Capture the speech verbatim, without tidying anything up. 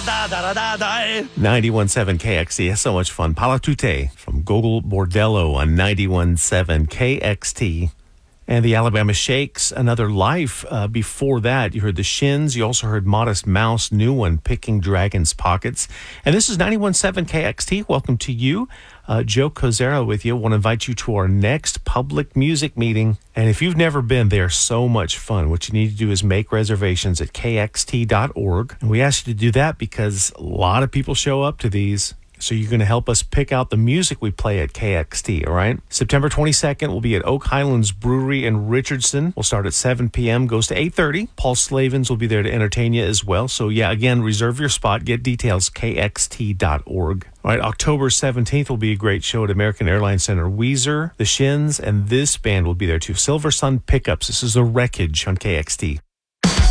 ninety-one point seven K X T. That's so much fun. Palatute from Gogol Bordello on ninety-one point seven K X T. And the Alabama Shakes, Another Life. Uh, before that, you heard the Shins. You also heard Modest Mouse, new one, Picking Dragon's Pockets. And this is ninety-one point seven K X T. Welcome to you. Uh, Joe Kozera with you. Want to invite you to our next public music meeting. And if you've never been, they are so much fun. What you need to do is make reservations at K X T dot org. And we ask you to do that because a lot of people show up to these. So you're going to help us pick out the music we play at K X T, all right? September twenty-second, we'll be at Oak Highlands Brewery in Richardson. We'll start at seven p.m., goes to eight thirty. Paul Slavens will be there to entertain you as well. So, yeah, again, reserve your spot. Get details, K X T dot org. All right, October seventeenth will be a great show at American Airlines Center. Weezer, The Shins, and this band will be there too. Silver Sun Pickups. This is The Wreckage on K X T.